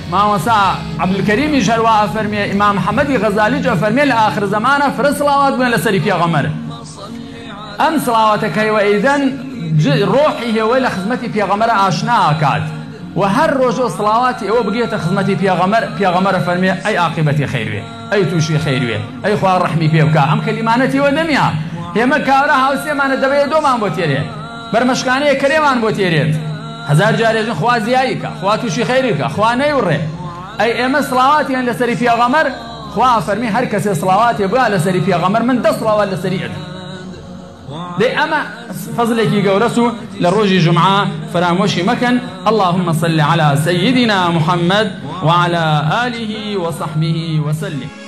مامۆستا عەبدولکەریمی ژەروا فەرمیێ ئیمام محەممەدی غەزالیش فەرمیێ لە ئاخر زەمانە فرە سڵاوات بوێن لەسەری پێغەمبەر ئەم سڵاواتە کەیوە ئیدەن ڕۆحی هێوەی لە خزمەتی پێغەمبەر ئاشنا ئاکات و هەر ڕۆژ و سڵاواتی ئەوە بگێتە خزمەتی پێغەمبەرە فەرمیێ ئەی عاقبەتی خەیروێ ئەی تووشی خەیروێ ئەی خوا ڕەحمی پێ بکە ئەم کەلیمانەتیوە دەمیا ئێمە کاورە هاوسێمانە دەبێت دۆمان بۆ تێرێ بەرمەشکانەیە کەرێمان بۆ تێرێت هەزار جارێژن خوا زیایی کە خوا تووشی خەیری بکە خوا نەیوڕێ ئەی ئێمە سڵاواتیان لەسەری پێغەمبەر خوا فەرمی هەر کەسێ سڵاواتی بگا لەسەری پێغەمبەر من 10 سڵاوات لەسەری ئەدەم دەی ئەمە فەزلێکی گەورەس و لە ڕۆژی جومعە فرامۆشی مەکەن. اللهم صل على سيدنا محمد وعلى آله وصحبه وسلم.